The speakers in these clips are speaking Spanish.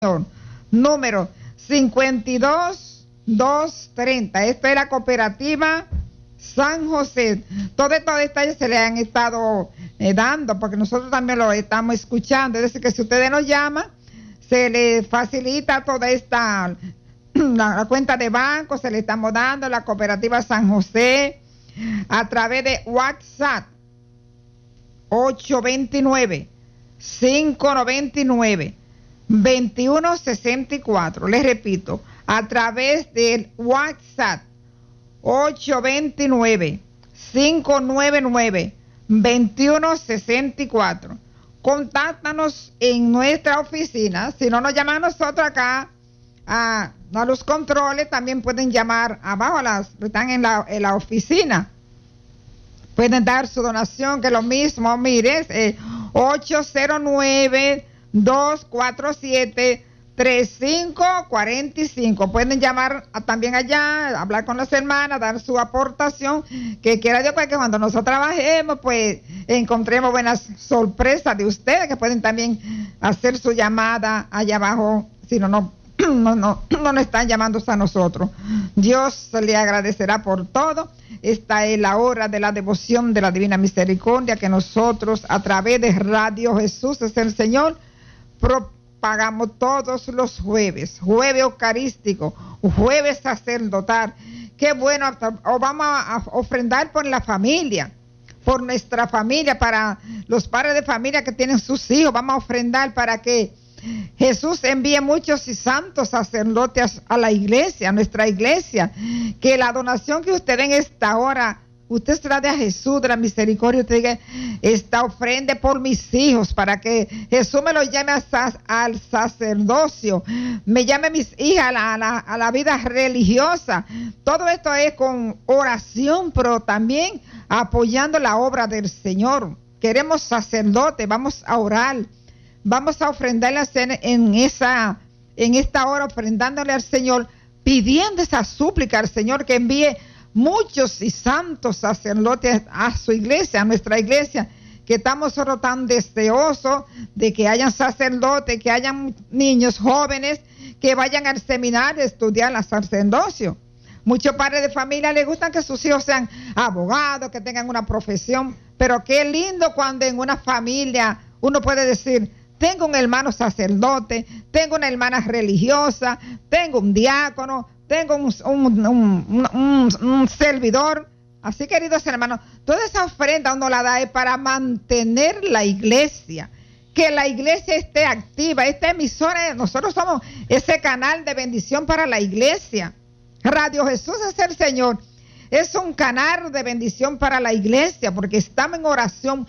número 52230. Esta es la cooperativa San José. Todos estos detalles se le han estado dando, porque nosotros también lo estamos escuchando. Es decir, que si ustedes nos llaman, se les facilita toda esta, la cuenta de banco, se le estamos dando la cooperativa San José a través de WhatsApp 829-599-2164. Les repito, a través del WhatsApp 829-599-2164. Contáctanos en nuestra oficina. Si no nos llaman a nosotros acá a los controles, también pueden llamar abajo, están en la oficina. Pueden dar su donación, que es lo mismo, mire, 809-247-3545. Pueden llamar también allá, hablar con las hermanas, dar su aportación, que quiera Dios, pues, que cuando nosotros trabajemos, pues encontremos buenas sorpresas de ustedes, que pueden también hacer su llamada allá abajo, si no nos están llamando a nosotros. Dios le agradecerá por todo. Esta es la hora de la devoción de la Divina Misericordia, que nosotros a través de Radio Jesús es el Señor propagamos todos los jueves eucarístico, jueves sacerdotal. Qué bueno, vamos a ofrendar por la familia, por nuestra familia, para los padres de familia que tienen sus hijos. Vamos a ofrendar para que Jesús envíe muchos y santos sacerdotes a la iglesia, a nuestra iglesia. Que la donación que usted en esta hora, usted trae a Jesús de la misericordia, usted diga, esta ofrenda por mis hijos, para que Jesús me lo llame al sacerdocio, me llame a mis hijas a la vida religiosa. Todo esto es con oración, pero también apoyando la obra del Señor. Queremos sacerdotes, vamos a orar. Vamos a ofrendarle en esta hora, ofrendándole al Señor, pidiendo esa súplica al Señor que envíe muchos y santos sacerdotes a su iglesia, a nuestra iglesia, que estamos solo tan deseosos de que hayan sacerdotes, que hayan niños jóvenes que vayan al seminario a estudiar el sacerdocio. Muchos padres de familia les gustan que sus hijos sean abogados, que tengan una profesión, pero qué lindo cuando en una familia uno puede decir: tengo un hermano sacerdote, tengo una hermana religiosa, tengo un diácono, tengo un servidor. Así, queridos hermanos, toda esa ofrenda uno la da es para mantener la iglesia, que la iglesia esté activa. Esta emisora, nosotros somos ese canal de bendición para la iglesia. Radio Jesús es el Señor. Es un canal de bendición para la iglesia, porque estamos en oración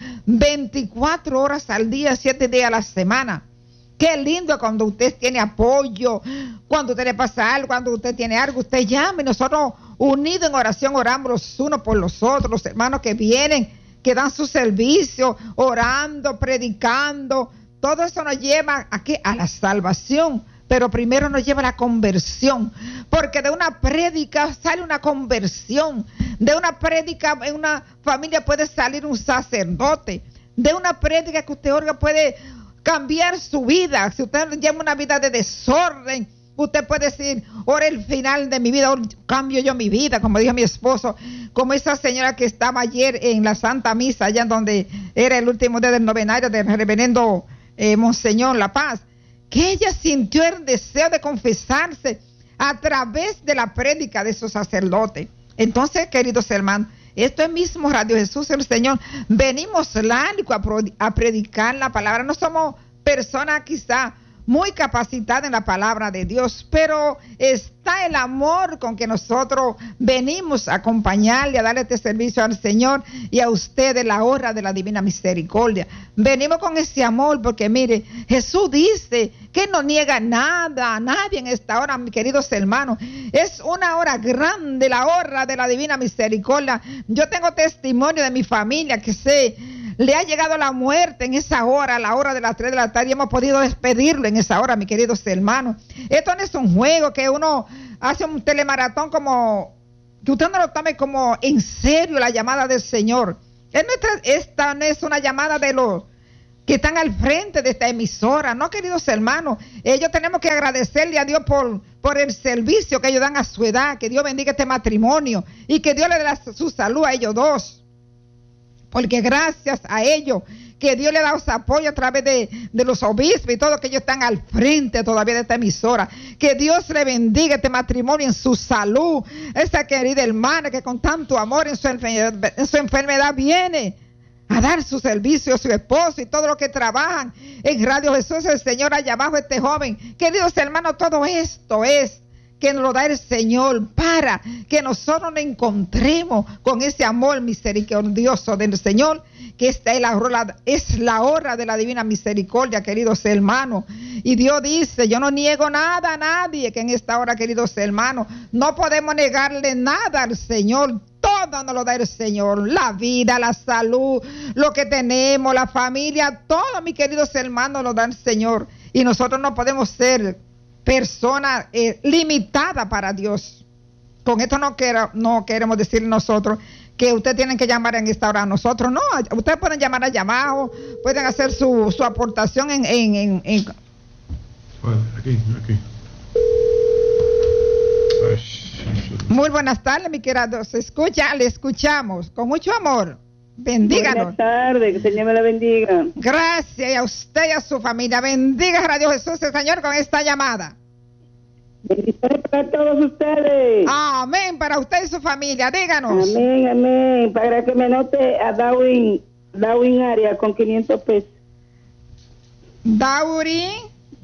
24 horas al día, 7 días a la semana. Qué lindo cuando usted tiene apoyo, cuando usted le pasa algo, cuando usted tiene algo, usted llama y nosotros unidos en oración oramos los unos por los otros, los hermanos que vienen, que dan su servicio, orando, predicando. Todo eso nos lleva aquí a la salvación. Pero primero nos lleva a la conversión, porque de una prédica sale una conversión, de una prédica en una familia puede salir un sacerdote, de una prédica que usted oiga puede cambiar su vida. Si usted lleva una vida de desorden, usted puede decir: ahora el final de mi vida, ahora cambio yo mi vida, como dijo mi esposo, como esa señora que estaba ayer en la Santa Misa, allá donde era el último día del novenario del reverendo Monseñor La Paz, que ella sintió el deseo de confesarse a través de la prédica de esos sacerdotes. Entonces, queridos hermanos, esto es mismo Radio Jesús el Señor. Venimos largo a predicar la palabra. No somos personas quizá muy capacitadas en la palabra de Dios, pero está el amor con que nosotros venimos a acompañarle, a darle este servicio al Señor y a ustedes la hora de la Divina Misericordia. Venimos con ese amor porque, mire, Jesús dice que no niega nada a nadie en esta hora, mis queridos hermanos. Es una hora grande, la hora de la Divina Misericordia. Yo tengo testimonio de mi familia que le ha llegado la muerte en esa hora, a la hora de las 3 de la tarde, y hemos podido despedirlo en esa hora, mis queridos hermanos. Esto no es un juego que uno hace un telemaratón, como que usted no lo tome como en serio la llamada del Señor. Esta no es una llamada de los que están al frente de esta emisora, ¿no, queridos hermanos? Ellos tenemos que agradecerle a Dios por el servicio que ellos dan a su edad, que Dios bendiga este matrimonio y que Dios le dé su salud a ellos dos, porque gracias a ellos que Dios le da su apoyo a través de los obispos y todo, que ellos están al frente todavía de esta emisora. Que Dios le bendiga este matrimonio en su salud, esa querida hermana que con tanto amor en su enfermedad viene a dar su servicio a su esposo y todo lo que trabajan en Radio Jesús, el Señor allá abajo, este joven. Queridos hermanos, todo esto es que nos lo da el Señor para que nosotros nos encontremos con ese amor misericordioso del Señor, que esta es la hora de la divina misericordia, queridos hermanos. Y Dios dice, yo no niego nada a nadie, que en esta hora, queridos hermanos, no podemos negarle nada al Señor. Todo nos lo da el Señor, la vida, la salud, lo que tenemos, la familia, todo, mis queridos hermanos, lo da el Señor. Y nosotros no podemos ser personas limitadas para Dios. Con esto no queremos decir nosotros que ustedes tienen que llamar en esta hora a nosotros. No, ustedes pueden llamar allá abajo, pueden hacer su aportación en... Bueno, aquí. Muy buenas tardes, mi querido. Se escucha, le escuchamos con mucho amor. Bendíganos. Buenas tardes, que el Señor me la bendiga. Gracias, y a usted y a su familia. Bendiga Radio Jesús, el Señor, con esta llamada. Bendiciones para todos ustedes. Amén, para usted y su familia. Díganos. Amén, amén. Para que me note a Darwin Arias con 500 pesos. Darwin.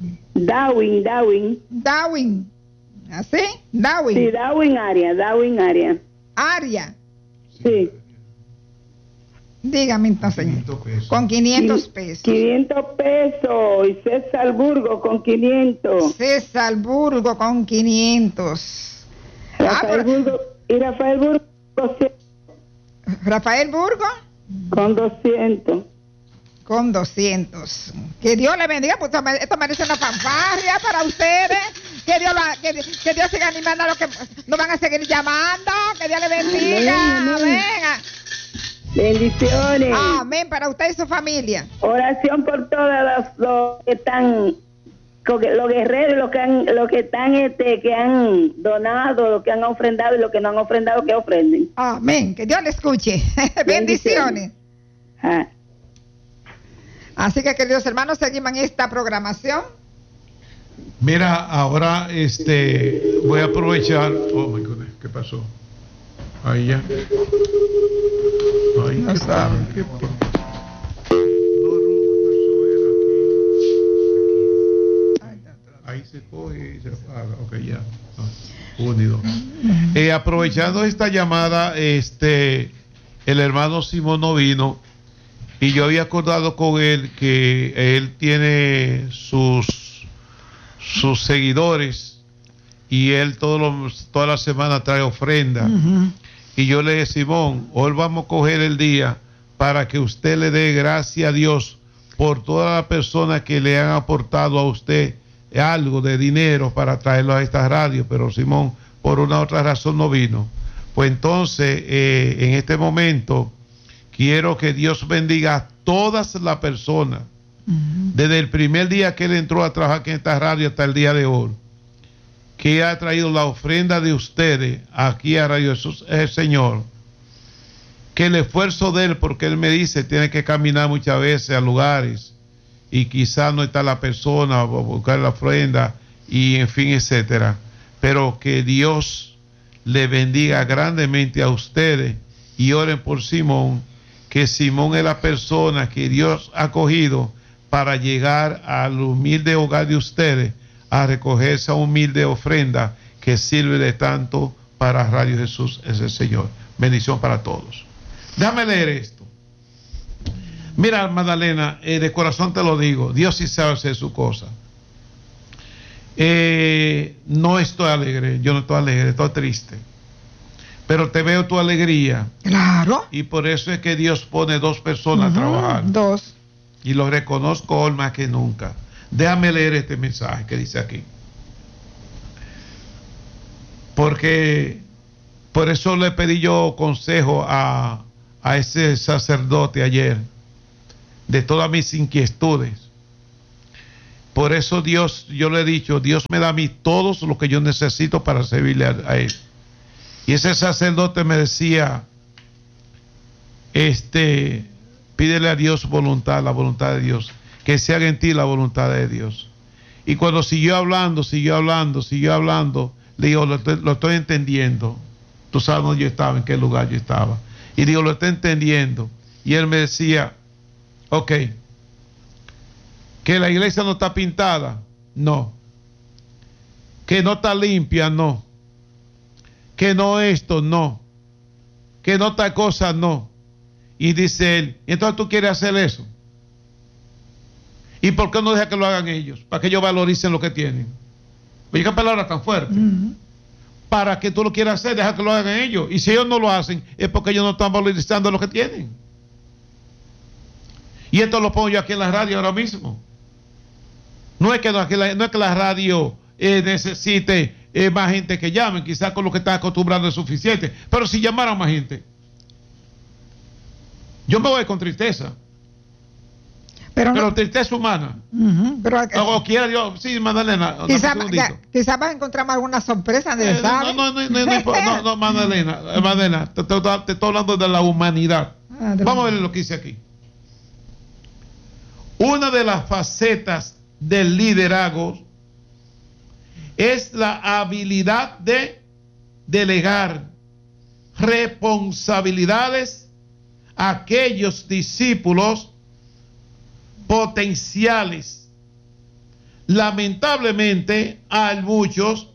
¿Así? Darwin. Sí, Darwin Arias. Aria. Sí. Dígame entonces. 500 pesos. Con 500 pesos. 500 pesos. Y César Burgo con 500. César Burgo con 500. Rafael Burgo. Y Rafael Burgo. Rafael Burgo. Con 200. Con 200. Que Dios le bendiga, pues esto merece una fanfarria para ustedes. Que Dios siga animando a los que nos van a seguir llamando. Que Dios le bendiga. Amén. Bendiciones. Amén para usted y su familia. Oración por todos los que están, los guerreros, los que están que han donado, los que han ofrendado y los que no han ofrendado, que ofrenden. Amén. Que Dios le escuche. Bendiciones. Así que, queridos hermanos, seguimos en esta programación. Mira, ahora voy a aprovechar. Oh my goodness, ¿qué pasó? Ahí ya. Ay, No sabe. ¿Qué pasó? Ahí se coge y se apaga. Ok, ya. Unido. Aprovechando esta llamada, el hermano Simón no vino. Y yo había acordado con él que él tiene sus seguidores y él toda la semana trae ofrenda. Y yo le dije, Simón, hoy vamos a coger el día para que usted le dé gracias a Dios por todas las personas que le han aportado a usted algo de dinero para traerlo a esta radio, pero Simón por una u otra razón no vino. Pues entonces, en este momento, quiero que Dios bendiga a todas las personas, desde el primer día que él entró a trabajar aquí en esta radio hasta el día de hoy, que ha traído la ofrenda de ustedes aquí a Radio Jesús es el Señor. Que el esfuerzo de él, porque él me dice, tiene que caminar muchas veces a lugares y quizás no está la persona o buscar la ofrenda y en fin, etcétera. Pero que Dios le bendiga grandemente a ustedes y oren por Simón, que Simón es la persona que Dios ha cogido para llegar al humilde hogar de ustedes a recoger esa humilde ofrenda que sirve de tanto para Radio Jesús es el Señor. Bendición para todos. Déjame leer esto. Mira, Magdalena, de corazón te lo digo, Dios sí sabe hacer su cosa. No estoy alegre, yo no estoy alegre, estoy triste. Pero te veo tu alegría. Claro. Y por eso es que Dios pone dos personas a trabajar. Dos. Y lo reconozco hoy más que nunca. Déjame leer este mensaje que dice aquí. Porque por eso le pedí yo consejo a ese sacerdote ayer. de todas mis inquietudes. Por eso Dios, yo le he dicho, Dios me da a mí todo lo que yo necesito para servirle a Él. Y ese sacerdote me decía, pídele a Dios voluntad, la voluntad de Dios, que se haga en ti la voluntad de Dios. Y cuando siguió hablando, le digo, lo estoy entendiendo. Tú sabes dónde yo estaba, en qué lugar yo estaba. Y digo, lo estoy entendiendo. Y él me decía, ok, que la iglesia no está pintada, no. Que no está limpia, no. Que no esto, no. Que no tal cosa, no. Y dice él, entonces tú quieres hacer eso. ¿Y por qué no deja que lo hagan ellos? Para que ellos valoricen lo que tienen. Oye, qué palabra tan fuerte. Para que tú lo quieras hacer, deja que lo hagan ellos. Y si ellos no lo hacen, es porque ellos no están valorizando lo que tienen. Y esto lo pongo yo aquí en la radio ahora mismo. No es que la radio necesite más gente que llamen, quizás con lo que están acostumbrados es suficiente. Pero si llamaran más gente, yo me voy con tristeza. Pero tristeza humana. O quiera Dios. Sí, Magdalena. Quizás vas a encontrar alguna sorpresa. No, Magdalena. Te estoy hablando de la humanidad. Vamos a ver lo que dice aquí. Una de las facetas del liderazgo es la habilidad de delegar responsabilidades a aquellos discípulos potenciales. Lamentablemente hay muchos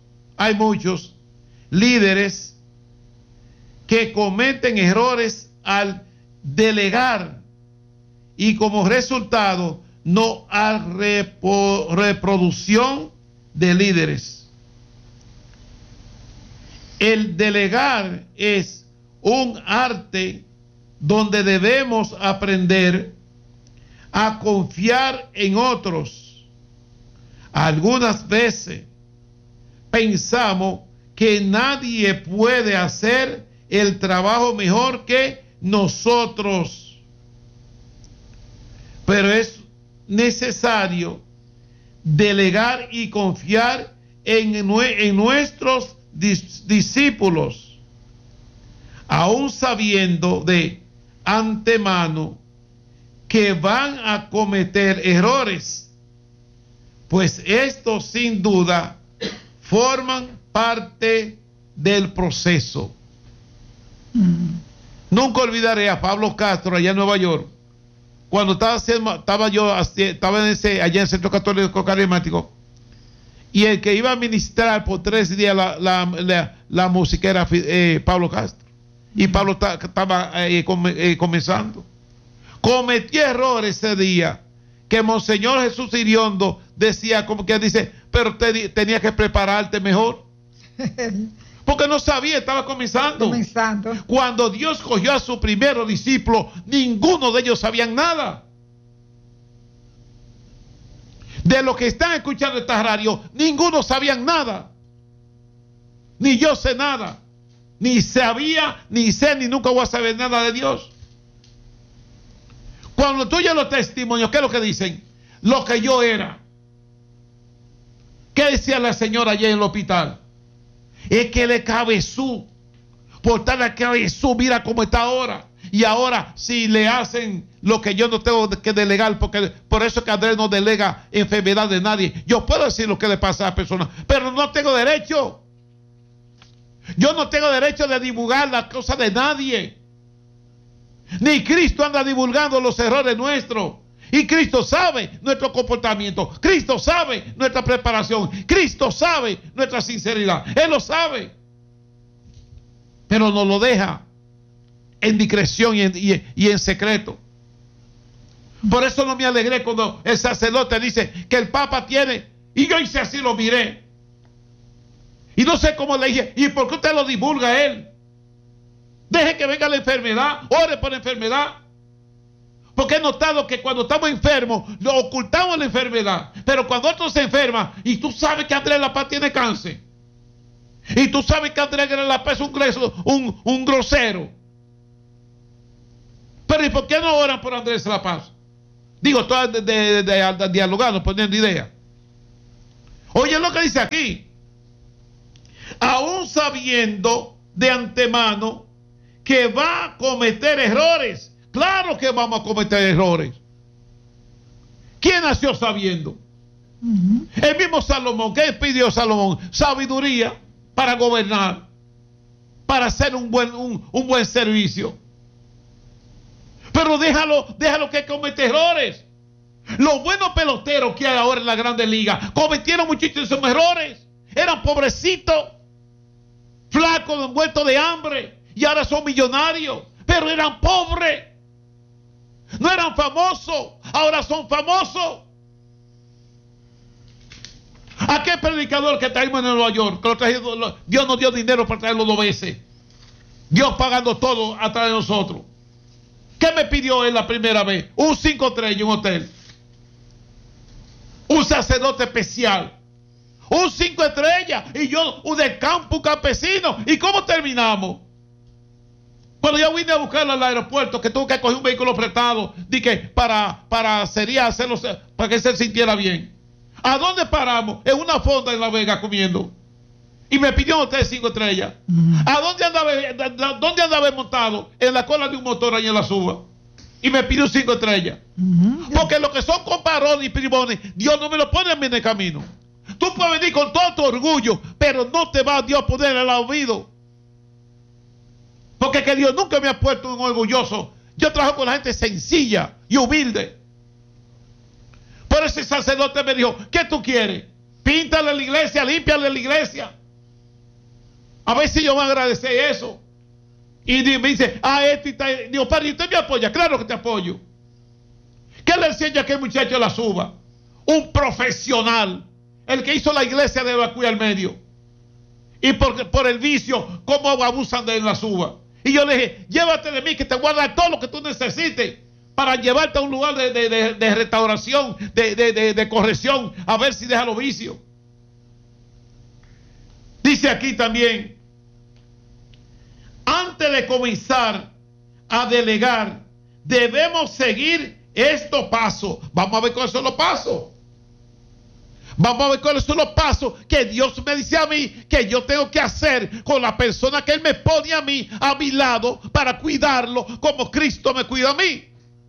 líderes que cometen errores al delegar y como resultado no hay reproducción de líderes. El delegar es un arte donde debemos aprender a confiar en otros. Algunas veces pensamos que nadie puede hacer el trabajo mejor que nosotros, pero es necesario delegar y confiar en nuestros discípulos, aún sabiendo de antemano que van a cometer errores, pues estos sin duda forman parte del proceso. Nunca olvidaré a Pablo Castro allá en Nueva York, cuando estaba allá en el Centro Católico Carismático, y el que iba a ministrar por 3 días la música era Pablo Castro, y Pablo estaba comenzando. Cometí errores ese día, que Monseñor Jesús Iriondo decía, como que dice, pero tenía que prepararte mejor. Porque no sabía, estaba comenzando. Cuando Dios cogió a su primer discípulo, ninguno de ellos sabían nada. De los que están escuchando esta radio, ninguno sabían nada. Ni yo sé nada. Ni sabía, ni sé, ni nunca voy a saber nada de Dios. Cuando tú oyes los testimonios, ¿qué es lo que dicen? Lo que yo era. ¿Qué decía la señora allá en el hospital? Es que le cabezú. Por tal de cabezú, mira cómo está ahora. Y ahora, si le hacen lo que yo no tengo que delegar, porque por eso es que Andrés no delega enfermedad de nadie. Yo puedo decir lo que le pasa a la persona, pero no tengo derecho. Yo no tengo derecho de divulgar las cosas de nadie. Ni Cristo anda divulgando los errores nuestros. Y Cristo sabe nuestro comportamiento. Cristo sabe nuestra preparación. Cristo sabe nuestra sinceridad. Él lo sabe. Pero nos lo deja en discreción y en secreto. Por eso no me alegré cuando el sacerdote dice que el Papa tiene. Y yo hice así, lo miré. Y no sé cómo le dije. ¿Y por qué usted lo divulga a él? Deje que venga la enfermedad, ore por la enfermedad. Porque he notado que cuando estamos enfermos, lo ocultamos la enfermedad. Pero cuando otro se enferma, y tú sabes que Andrés La Paz tiene cáncer, y tú sabes que Andrés La Paz es un grosero. Pero ¿y por qué no oran por Andrés La Paz? Digo, todas dialogando, poniendo ideas. Oye lo que dice aquí. Aún sabiendo de antemano que va a cometer errores. Claro que vamos a cometer errores. ¿Quién nació sabiendo? El mismo Salomón. ¿Qué pidió Salomón? Sabiduría para gobernar, para hacer un buen servicio. Pero déjalo que comete errores. Los buenos peloteros que hay ahora en la Grandes Ligas cometieron muchísimos errores. Eran pobrecitos, flacos, muertos de hambre, y ahora son millonarios, pero eran pobres. No eran famosos, ahora son famosos. ¿A qué predicador que traímos en Nueva York? Que Dios nos dio dinero para traerlo 2 veces. Dios pagando todo a través de nosotros. ¿Qué me pidió él la primera vez? Un 5 estrellas, un hotel. Un sacerdote especial. Un 5 estrellas. Y yo, un de campo, un campesino. ¿Y cómo terminamos? Cuando yo vine a buscarlo al aeropuerto, que tuve que coger un vehículo prestado, dije, para hacerlo, para que se sintiera bien. ¿A dónde paramos? En una fonda en La Vega comiendo. Y me pidió un hotel 5 estrellas. ¿A dónde andaba montado? En la cola de un motor ahí en la suba. Y me pidió 5 estrellas. Porque lo que son comparones y primones, Dios no me lo pone a mí en el camino. Tú puedes venir con todo tu orgullo, pero no te va Dios a poner al oído. Porque que Dios nunca me ha puesto un orgulloso. Yo trabajo con la gente sencilla y humilde. Por eso el sacerdote me dijo, ¿qué tú quieres? Píntale la iglesia, límpiale la iglesia. A ver si yo voy a agradecer eso. Y me dice, digo, padre, ¿usted me apoya? Claro que te apoyo. ¿Qué le enseña a aquel muchacho la suba? Un profesional. El que hizo la iglesia de Bacuy al medio. Y por el vicio, cómo abusan de él en la suba. Y yo le dije, llévate de mí que te voy a dar todo lo que tú necesites para llevarte a un lugar de restauración, de corrección, a ver si deja los vicios. Dice aquí también, antes de comenzar a delegar, debemos seguir estos pasos. Vamos a ver cuáles son los pasos. Vamos a ver cuáles son los pasos que Dios me dice a mí que yo tengo que hacer con la persona que Él me pone a mi lado, para cuidarlo como Cristo me cuida a mí.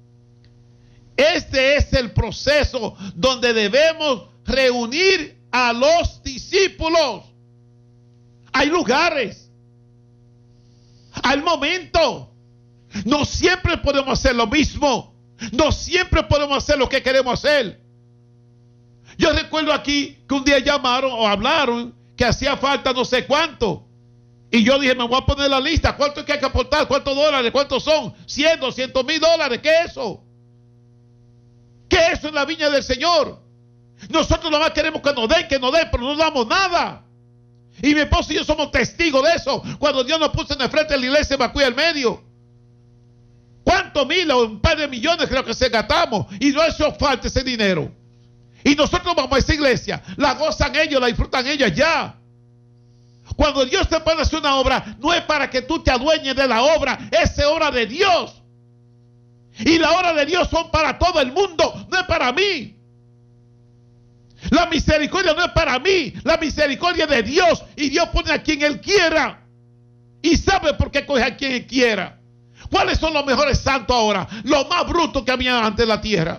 Este es el proceso donde debemos reunir a los discípulos. Hay lugares, hay momentos. No siempre podemos hacer lo mismo. No siempre podemos hacer lo que queremos hacer. Yo recuerdo aquí que un día llamaron o hablaron que hacía falta no sé cuánto. Y yo dije, me voy a poner la lista. ¿Cuánto es que hay que aportar? ¿Cuántos dólares? ¿Cuántos son? 100, 200 mil dólares. ¿Qué es eso? ¿Qué es eso en la viña del Señor? Nosotros nomás queremos que nos den, pero no damos nada. Y mi esposo y yo somos testigos de eso. Cuando Dios nos puso en el frente de la iglesia, Bacuy al medio. ¿Cuántos miles o un par de millones creo que se gastamos? Y no hizo falta ese dinero. Y nosotros vamos a esa iglesia, la gozan ellos, la disfrutan ellas ya. Cuando Dios te pone a hacer una obra, no es para que tú te adueñes de la obra, es obra de Dios. Y la obra de Dios son para todo el mundo, no es para mí. La misericordia no es para mí, la misericordia es de Dios. Y Dios pone a quien Él quiera. Y sabe por qué coge a quien Él quiera. ¿Cuáles son los mejores santos ahora? Los más brutos que había antes en la tierra.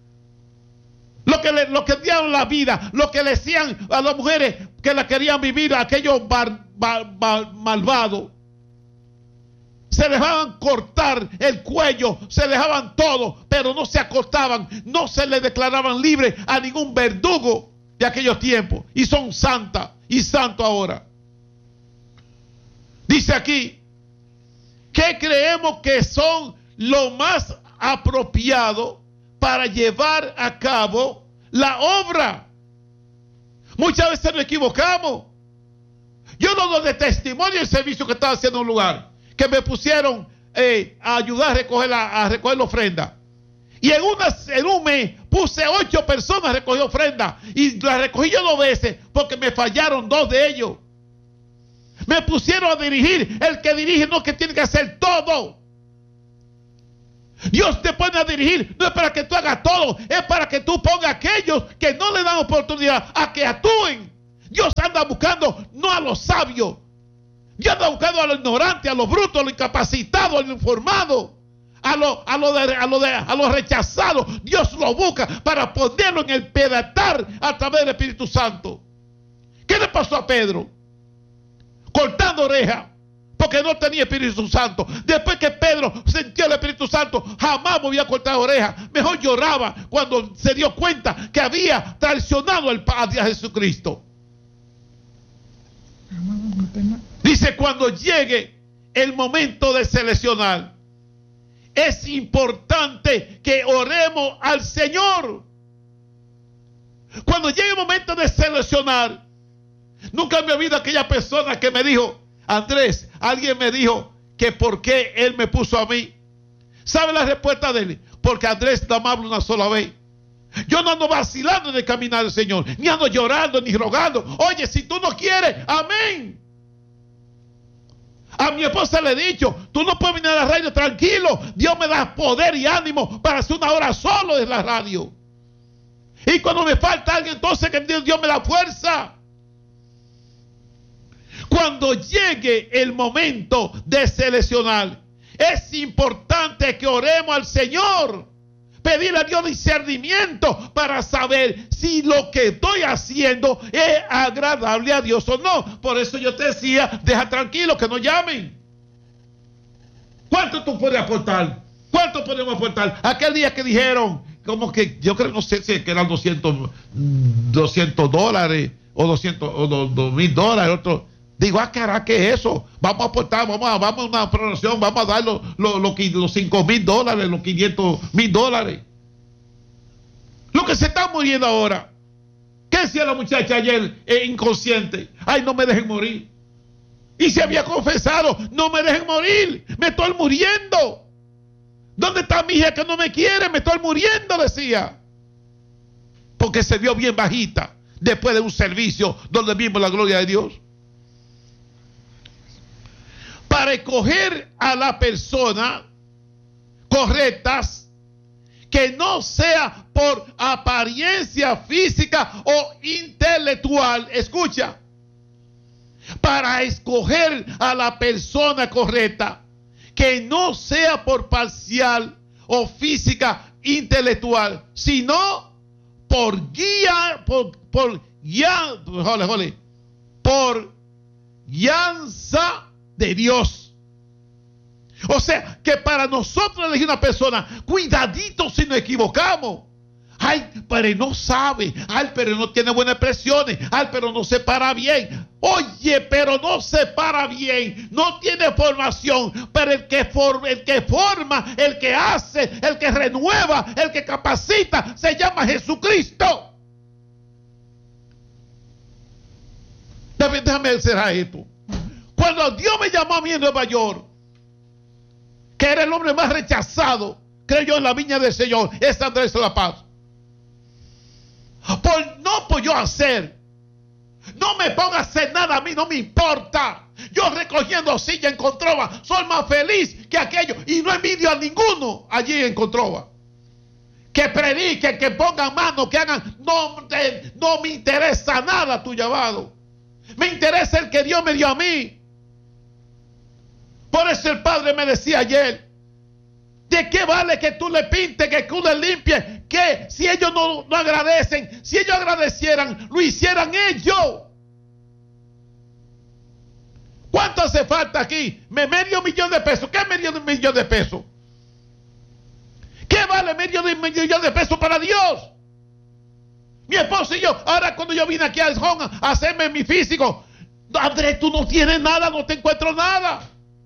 Lo que dieron la vida, lo que le decían a las mujeres que la querían vivir, aquellos malvados. Se dejaban cortar el cuello, se dejaban todo, pero no se acortaban, no se le declaraban libres a ningún verdugo de aquellos tiempos. Y son santas y santos ahora. Dice aquí, que creemos que son lo más apropiado para llevar a cabo la obra. Muchas veces nos equivocamos. Yo no doy de testimonio el servicio que estaba haciendo en un lugar, que me pusieron a ayudar a recoger la ofrenda. Y en un mes puse 8 personas a recoger ofrenda. Y la recogí yo 2 veces porque me fallaron 2 de ellos. Me pusieron a dirigir. El que dirige no es que tiene que hacer todo. Dios te pone a dirigir, no es para que tú hagas todo, es para que tú pongas a aquellos que no le dan oportunidad a que actúen. Dios anda buscando no a los sabios, Dios anda buscando a los ignorantes, a los brutos, a los incapacitados, a los informados, a los rechazados. Dios lo busca para ponerlo en el pedestal a través del Espíritu Santo. ¿Qué le pasó a Pedro? Cortando oreja, porque no tenía Espíritu Santo. Después que Pedro sintió el Espíritu Santo, jamás volvió a cortar oreja. Mejor lloraba cuando se dio cuenta que había traicionado al Padre, a Jesucristo. Dice, cuando llegue el momento de seleccionar, es importante que oremos al Señor. Cuando llegue el momento de seleccionar, nunca me olvido aquella persona que me dijo, Andrés, alguien me dijo que por qué él me puso a mí. ¿Sabe la respuesta de él? Porque Andrés nada más habla una sola vez. Yo no ando vacilando en el caminar del Señor, ni ando llorando, ni rogando. Oye, si tú no quieres, amén. A mi esposa le he dicho, tú no puedes venir a la radio tranquilo. Dios me da poder y ánimo para hacer una hora solo en la radio. Y cuando me falta alguien, entonces que Dios me da fuerza. Cuando llegue el momento de seleccionar, es importante que oremos al Señor. Pedirle a Dios discernimiento para saber si lo que estoy haciendo es agradable a Dios o no. Por eso yo te decía, deja tranquilo, que no llamen. ¿Cuánto tú puedes aportar? ¿Cuánto podemos aportar? Aquel día que dijeron, como que yo creo, no sé si eran $200 o 200 o $2,000, otro. Digo, carajo, ¿qué es eso? Vamos a aportar, vamos a una promoción, vamos a dar los $5,000, los $500,000. Lo que se está muriendo ahora. ¿Qué decía la muchacha ayer inconsciente? Ay, no me dejen morir. Y se había confesado, no me dejen morir, me estoy muriendo. ¿Dónde está mi hija que no me quiere? Me estoy muriendo, decía. Porque se vio bien bajita después de un servicio donde vimos la gloria de Dios. Para escoger a la persona correctas, que no sea por apariencia física o intelectual. Escucha, para escoger a la persona correcta, que no sea por parcial o física intelectual, sino por guía, por guianza de Dios. O sea, que para nosotros elegir una persona, cuidadito si nos equivocamos. Ay, pero no sabe. Ay, pero no tiene buenas expresiones. Ay, pero no se para bien. Oye, pero no se para bien. No tiene formación. Pero el que forma, el que hace, el que renueva, el que capacita, se llama Jesucristo. Déjame cerrar esto. Cuando Dios me llamó a mí en Nueva York, que era el hombre más rechazado, creo yo, en la viña del Señor, es Andrés de la Paz. No por yo hacer, no me ponga a hacer nada, a mí no me importa. Yo recogiendo silla en Controva, soy más feliz que aquello, y no envidio a ninguno allí en Controva. Que prediquen, que pongan manos, que hagan, no me interesa nada tu llamado. Me interesa el que Dios me dio a mí. Por eso el Padre me decía ayer, ¿de qué vale que tú le pintes, que tú le limpies? Que si ellos no agradecen, si ellos agradecieran, lo hicieran ellos. ¿Cuánto hace falta aquí? ¿Medio millón de pesos? ¿Qué es medio millón de pesos? ¿Qué vale medio millón de pesos para Dios? Mi esposo y yo, ahora cuando yo vine aquí a Home a hacerme mi físico, Andrés, tú no tienes nada, no te encuentro nada.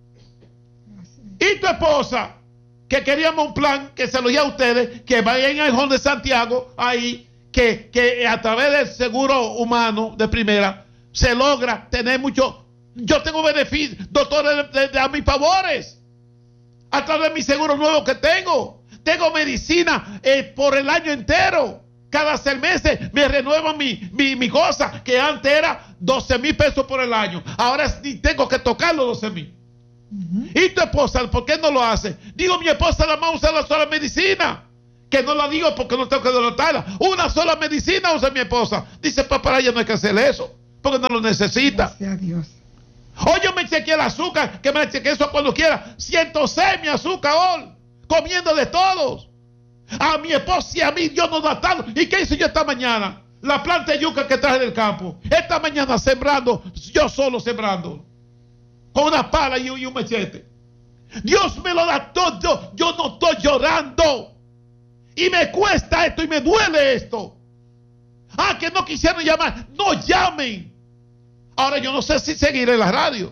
Y tu esposa, que queríamos un plan que se lo di a ustedes, que vayan al Home de Santiago, ahí, que a través del seguro humano de primera, se logra tener mucho. Yo tengo beneficios, doctores a mis favores, a través de mi seguro nuevo que tengo. Tengo medicina por el año entero. Cada 6 meses me renuevan mi cosa, que antes era 12,000 pesos por el año. Ahora ni tengo que tocar los 12,000. ¿Y tu esposa por qué no lo hace? Digo, mi esposa la más usa la sola medicina. Que no la digo porque no tengo que denotarla. Una sola medicina usa mi esposa. Dice, pues para ella no hay que hacer eso, porque no lo necesita. Gracias a Dios. O yo me chequeé el azúcar, que me chequeé eso cuando quiera. 106 mi azúcar hoy, comiendo de todos. A mi esposa y a mí Dios nos da tanto. ¿Y qué hice yo esta mañana? La planta de yuca que traje del campo. Esta mañana sembrando, yo solo sembrando. Con una pala y un machete. Dios me lo da todo. Yo no estoy llorando. Y me cuesta esto y me duele esto. Ah, que no quisieron llamar. No llamen. Ahora yo no sé si seguir en la radio.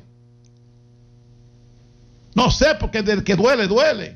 No sé, porque del que duele, duele.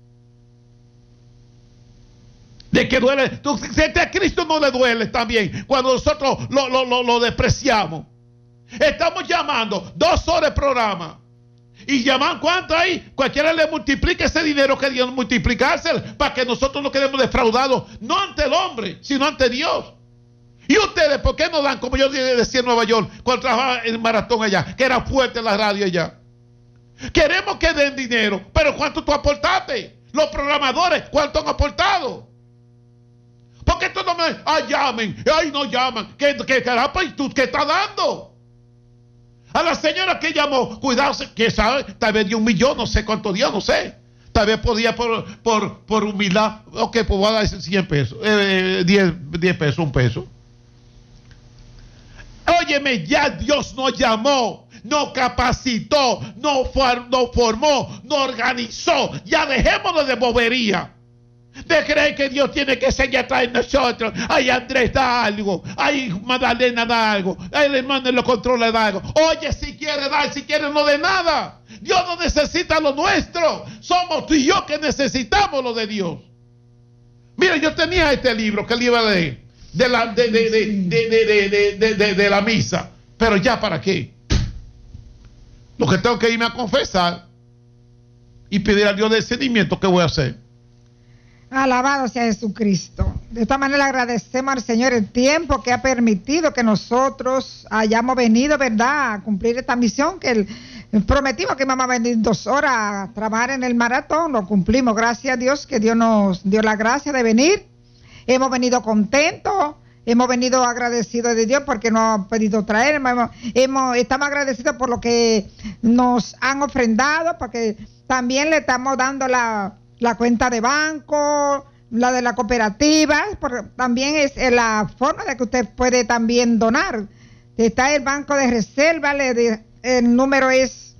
De que duele. A Cristo no le duele también cuando nosotros lo despreciamos. Estamos llamando 2 horas de programa. Y llaman cuánto hay. Cualquiera le multiplica ese dinero que Dios multiplicárselo para que nosotros no quedemos defraudados. No ante el hombre, sino ante Dios. Y ustedes, ¿por qué no dan? Como yo decía en Nueva York, cuando trabajaba en el maratón allá, que era fuerte la radio allá. Queremos que den dinero, pero ¿cuánto tú aportaste? Los programadores, ¿cuánto han aportado? Porque esto no me... llamen, no llaman. ¿Qué caramba? ¿Y tú qué estás dando? A la señora que llamó, cuidado, que sabe, tal vez dio 1 millón, no sé cuánto dio, no sé. Tal vez podía por humildad, ok, pues voy a dar 100 pesos, 10 pesos, 1 peso. Óyeme, ya Dios nos llamó, nos capacitó, nos formó, nos organizó. Ya dejémonos de bobería. De creer que Dios tiene que seguir atrás de nosotros. Ay, Andrés da algo. Ay, Magdalena da algo. Ay, el hermano en los controles da algo. Oye, si quiere dar, si quiere no de nada. Dios no necesita lo nuestro. Somos tú y yo que necesitamos lo de Dios. Mira, yo tenía este libro que le iba a leer de la misa. Pero ya, ¿para qué? Lo que tengo que irme a confesar y pedir a Dios discernimiento, ¿qué voy a hacer? Alabado sea Jesucristo. De esta manera agradecemos al Señor el tiempo que ha permitido que nosotros hayamos venido, ¿verdad?, a cumplir esta misión que prometimos que íbamos a venir 2 horas a trabajar en el maratón. Lo cumplimos, gracias a Dios, que Dios nos dio la gracia de venir. Hemos venido contentos, hemos venido agradecidos de Dios porque nos ha pedido traer. Estamos agradecidos por lo que nos han ofrendado, porque también le estamos dando la cuenta de banco, la de la cooperativa, porque también es la forma de que usted puede también donar. Está el banco de reserva, el número es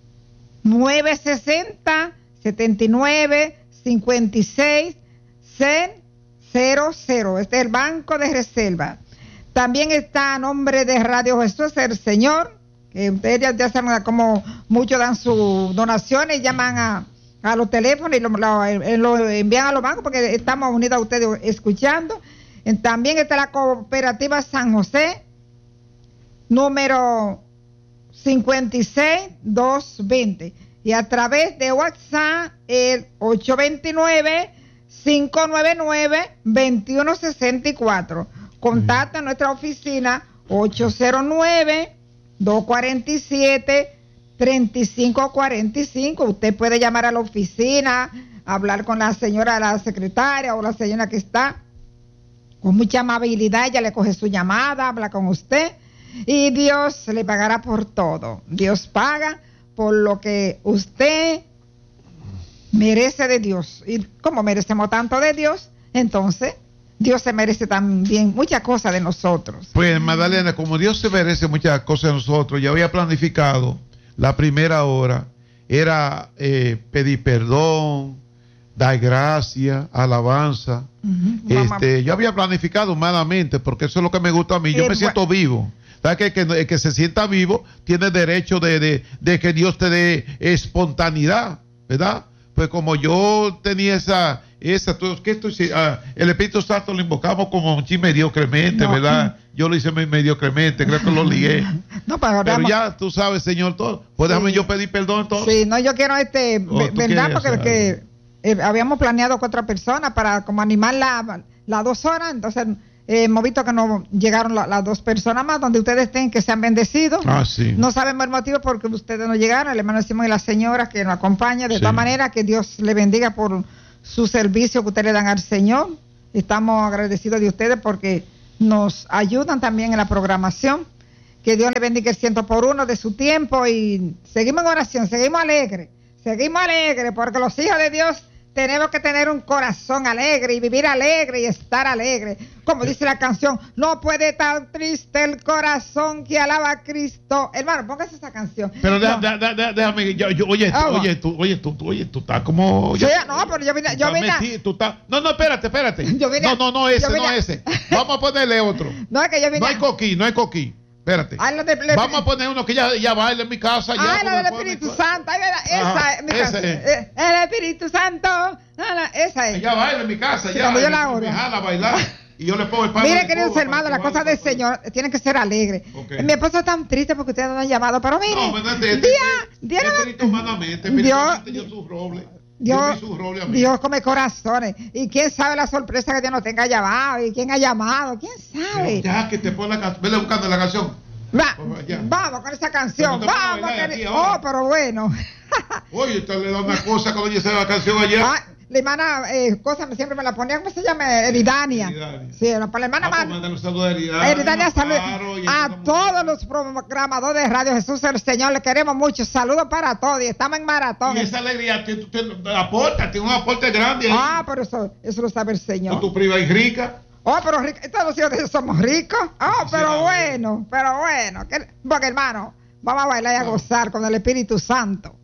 960 79 56 00. Este es el banco de reserva. También está a nombre de Radio Jesús el Señor, que ustedes ya saben cómo muchos dan sus donaciones y llaman a los teléfonos y lo envían a los bancos porque estamos unidos a ustedes escuchando. También está la cooperativa San José, número 56220. Y a través de WhatsApp, el 829-599-2164. Contacta a nuestra oficina 809-247-3545. Usted puede llamar a la oficina, hablar con la señora, la secretaria o la señora que está. Con mucha amabilidad, ella le coge su llamada, habla con usted y Dios le pagará por todo. Dios paga por lo que usted merece de Dios. Y como merecemos tanto de Dios, entonces Dios se merece también muchas cosas de nosotros. Pues, Magdalena, como Dios se merece muchas cosas de nosotros, ya había planificado la primera hora, era pedir perdón, dar gracias, alabanza. Yo había planificado humanamente, porque eso es lo que me gusta a mí. Yo me siento vivo. ¿Sabes? Que el que se sienta vivo tiene derecho de que Dios te dé espontaneidad, ¿verdad? Pues como yo tenía el Espíritu Santo lo invocamos como mediocremente, ¿verdad? Yo lo hice mediocremente, creo que lo ligué. No, pero ya tú sabes, Señor, todo. Pues sí. Déjame yo pedir perdón entonces. Sí, no, yo quiero ¿verdad? Porque habíamos planeado 4 personas para como animar las 2 horas, entonces hemos visto que no llegaron las 2 personas más, donde ustedes estén, que sean bendecidos. Sí. No sabemos el motivo porque ustedes no llegaron, el hermano Simón y la señora que nos acompaña. De todas maneras, que Dios le bendiga por su servicio que ustedes le dan al Señor. Estamos agradecidos de ustedes porque nos ayudan también en la programación. Que Dios le bendiga el 100% de su tiempo y seguimos en oración, seguimos alegres, porque los hijos de Dios tenemos que tener un corazón alegre y vivir alegre y estar alegre. Como dice la canción, no puede estar triste el corazón que alaba a Cristo. Hermano, póngase esa canción. Pero déjame, tú estás como... No, pero yo vine... No, espérate. Ese. Vamos a ponerle otro. No, es que yo vine... No hay coquí. Espérate. Vamos a poner uno que ya baila en mi casa. La del Espíritu Santo. Esa es mi casa. El Espíritu Santo. Esa es. Ella baila en mi casa. Cuando yo la oro. Me jala a bailar. Y yo le pongo el pan. Mire, queridos hermanos, las cosas del Señor tienen que ser alegres. Mi esposa está tan triste porque ustedes no han llamado. Pero mire. Dios come corazones. Y quién sabe la sorpresa que Dios nos tenga llamado. Y quién ha llamado. Quién sabe. Pero ya que te pone la canción. Vele buscando la canción. Vamos con esa canción. Vamos. Pero bueno. Oye, usted le da una cosa cuando dice la canción ayer. La hermana, siempre me la ponía, ¿cómo se llama? Eridania. Sí, para la hermana Eridania, salud a todos los programadores de Radio Jesús el Señor, le queremos mucho. Saludos para todos y estamos en maratón. Y esa alegría, tiene un aporte grande ahí. Pero eso lo sabe el Señor. Con tu prima y rica. Pero todos los hijos de Dios somos ricos. Pero bueno. Porque hermano, vamos a bailar y a gozar con el Espíritu Santo.